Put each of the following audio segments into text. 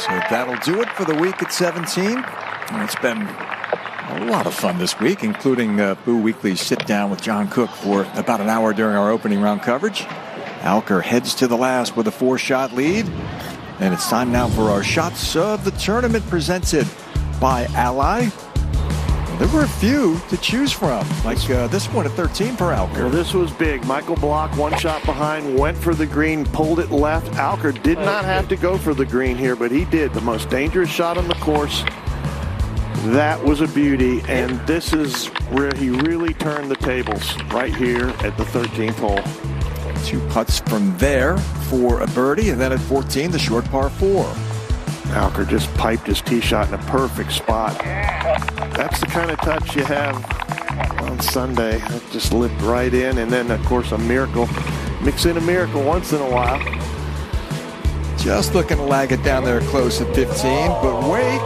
So that'll do it for the week at 17. And it's been a lot of fun this week, including Boo Weekly's sit down with John Cook for about an hour during our opening round coverage. Alker heads to the last with a 4-shot lead. And it's time now for our shots of the tournament presented by Ally. There were a few to choose from, like this one at 13 for Alker. Well, this was big. Michael Block, 1 shot behind, went for the green, pulled it left. Alker did not have to go for the green here, but he did. The most dangerous shot on the course. That was a beauty, and this is where he really turned the tables, right here at the 13th hole. 2 putts from there for a birdie, and then at 14, the short par 4. Alker just piped his tee shot in a perfect spot. That's the kind of touch you have on Sunday. It just lipped right in, and then, of course, a miracle. Mix in a miracle once in a while. Just looking to lag it down there close at 15, but wait.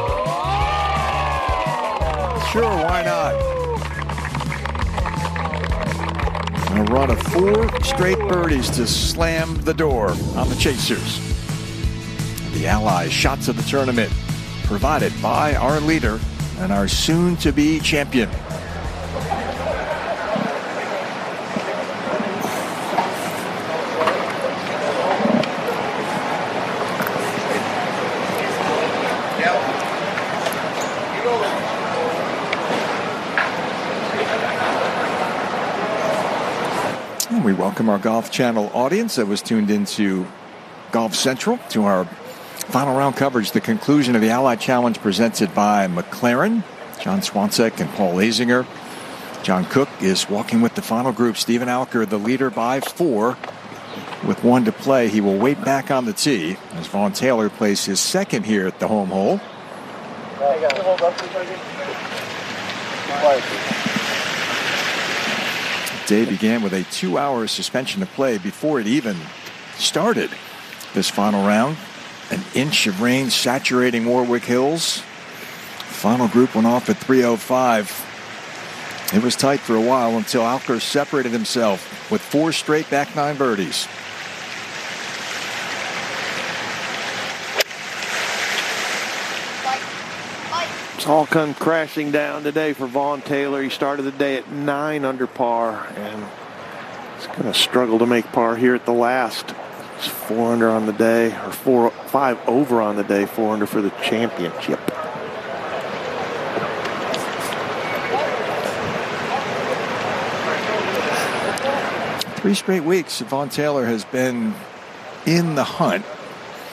Sure, why not? A run of 4 straight birdies to slam the door on the chasers. The Ally shots of the tournament provided by our leader and our soon-to-be champion. And we welcome our Golf Channel audience that was tuned into Golf Central to our final round coverage, the conclusion of the Ally Challenge presented by McLaren. John Swansek and Paul Azinger. John Cook is walking with the final group. Stephen Alker, the leader by 4. With 1 to play, he will wait back on the tee as Vaughn Taylor plays his second here at the home hole. Day began with a 2-hour suspension of play before it even started this final round. An inch of rain saturating Warwick Hills. Final group went off at 3:05. It was tight for a while until Alker separated himself with 4 straight back 9 birdies. It's all come crashing down today for Vaughn Taylor. He started the day at 9 under par, and he's going to struggle to make par here at the last. It's 4 under on the day, or 5 over on the day, 4 under for the championship. Three straight weeks, Vaughn Taylor has been in the hunt